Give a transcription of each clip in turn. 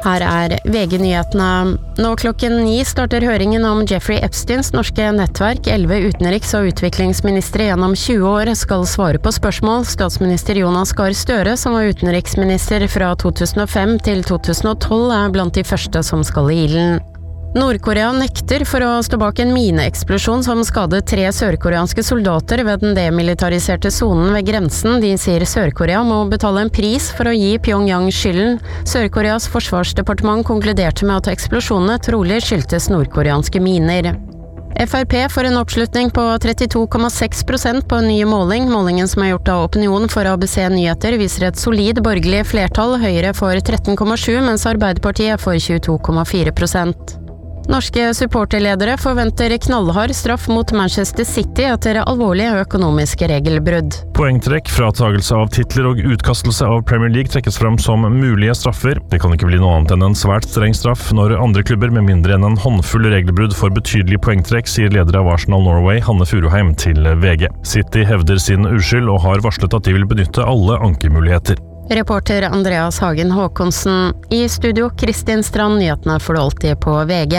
Her VG-nyhetene. Nå klokken 9 starter høringen om Jeffrey Epsteins norske nettverk. 11 utenriks- og utviklingsministre gjennom 20 år skal svare på spørsmål. Statsminister Jonas Gahr Støre, som var utenriksminister fra 2005 til 2012, blant de første som skal I ilden. Nordkorea nekter for å stå bak en mineeksplosjon som skadet 3 sørkoreanske soldater ved den demilitariserte zonen ved grensen. De sier Sør-Korea må betale en pris for å gi Pyongyang skylden. Sør-Koreas forsvarsdepartement konkluderte med at eksplosjonene trolig skyldtes nordkoreanske miner. FrP får en oppslutning på 32,6% på en ny måling. Målingen som gjort av Opinion for ABC Nyheter viser et solid borgerlig flertall. Høyre får 13,7%, mens Arbeiderpartiet får 22,4%. Norske supporterledere forventer knallhard straff mot Manchester City etter alvorlige økonomiske regelbrudd. Poengtrekk, fratagelse av titler og utkastelse av Premier League trekkes fram som mulige straffer. Det kan ikke bli noe annet enn en svært streng straff når andre klubber med mindre enn en håndfull regelbrudd får betydelig poengtrekk, sier leder av Arsenal Norway, Hanne Furuheim, til VG. City hevder sin uskyld og har varslet at de vil benytte alle ankemuligheter. Reporter Andreas Hagen Håkonsen. I studio Kristin Strand, nyhetene får du alltid på VG.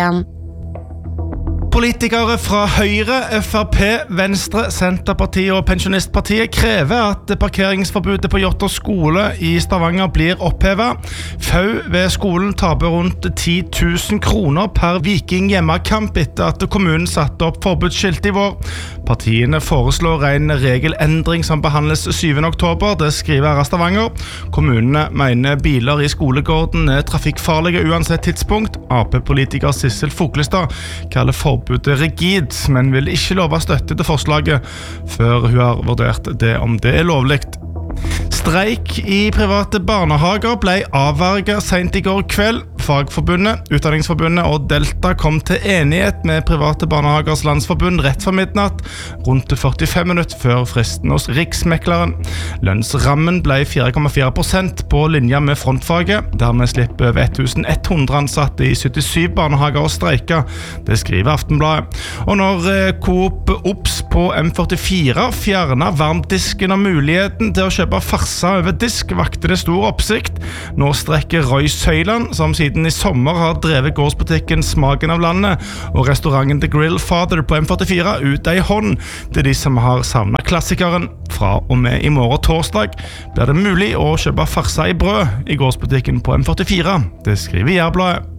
Politikere fra Høyre, FrP, Venstre, Senterpartiet og Pensjonistpartiet krever at parkeringsforbudet på Jotter skole I Stavanger blir opphevet. FAU ved skolen taper rundt 10 000 kroner per Viking hjemmekamp etter at kommunen satte opp forbudsskilt I vår. Partiene foreslår en regelendring som behandles 7. oktober, det skriver Stavanger. Kommunene mener biler I skolegården trafikkfarlige uansett tidspunkt. AP-politiker Sissel Foklestad kaller forbudet rigid, men vil ikke love støtte til forslaget før hun har vurdert det om det lovligt. Streik I private barnehager ble avverget sent I går kveld. Fagforbundet, Utdanningsforbundet og Delta kom til enighet med Private Barnehagers Landsforbund rett for midnatt, rundt 45 minutter før fristen hos Riksmekleren. Lønnsrammen ble 4,4% på linja med frontfaget. Dermed slipper over 1100 ansatte I 77 barnehager å streike. Det skriver Aftenbladet. Og når Coop Ops på M44 fjernet varmdisken og muligheten til å kjøpe farsa over disk, vakte det stor oppsikt. Nå strekker Roy Søyland, som siden I sommer har drevet gårdsbutikken Smaken av landet og restauranten The Grill Father på M44 ut ei hånd til de som har savnet klassikeren. Fra og med I morgen torsdag blir det mulig å kjøpe farsa I brød I gårdsbutikken på M44. Det skriver Jærbladet.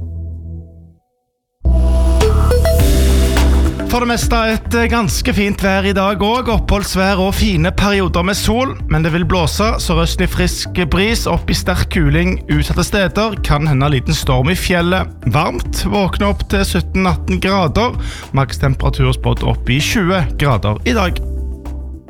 For det meste et ganske fint vær I dag også, oppholdsvær og fine perioder med sol, men det vil blåse, så røstlig frisk bris opp I sterk kuling utsatte steder, kan hende liten storm I fjellet. Varmt, våkne opp til 17-18 grader, maks temperatur spådd opp I 20 grader I dag.